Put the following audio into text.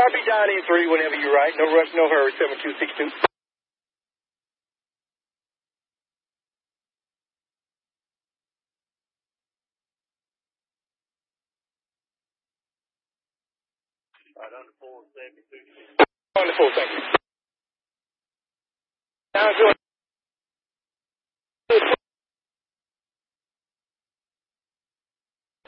Copy, Johnny 3, whenever you're right. No rush, no hurry, 7262. Wonderful, thank you. Now,